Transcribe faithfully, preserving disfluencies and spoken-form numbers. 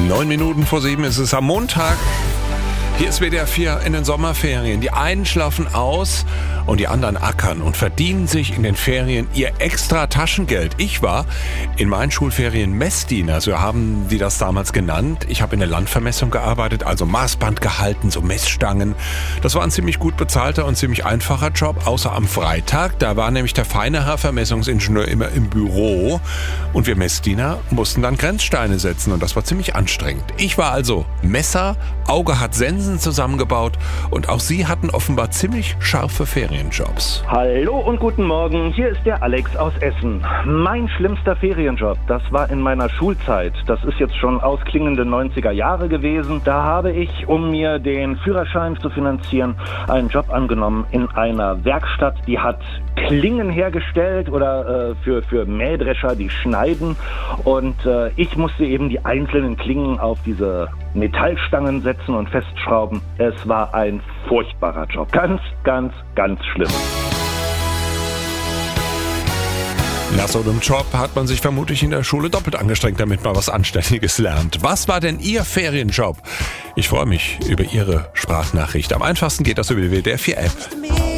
Neun Minuten vor sieben ist es am Montag. Hier ist W D R vier in den Sommerferien. Die einen schlafen aus und die anderen ackern und verdienen sich in den Ferien ihr extra Taschengeld. Ich war in meinen Schulferien Messdiener, so haben die das damals genannt. Ich habe in der Landvermessung gearbeitet, also Maßband gehalten, so Messstangen. Das war ein ziemlich gut bezahlter und ziemlich einfacher Job, außer am Freitag. Da war nämlich der feine Herr Vermessungsingenieur immer im Büro und wir Messdiener mussten dann Grenzsteine setzen und das war ziemlich anstrengend. Ich war also Messer, Auge hat Sensen zusammengebaut und auch sie hatten offenbar ziemlich scharfe Ferienjobs. Hallo und guten Morgen, hier ist der Alex aus Essen. Mein schlimmster Ferienjob, das war in meiner Schulzeit. Das ist jetzt schon ausklingende neunziger Jahre gewesen. Da habe ich, um mir den Führerschein zu finanzieren, einen Job angenommen in einer Werkstatt, die hat Klingen hergestellt oder äh, für, für Mähdrescher, die schneiden. Und äh, ich musste eben die einzelnen Klingen auf diese Metallstangen setzen und festschrauben. Es war ein furchtbarer Job. Ganz, ganz, ganz schlimm. Nach so einem Job hat man sich vermutlich in der Schule doppelt angestrengt, damit man was Anständiges lernt. Was war denn Ihr Ferienjob? Ich freue mich über Ihre Sprachnachricht. Am einfachsten geht das über die W D R vier App.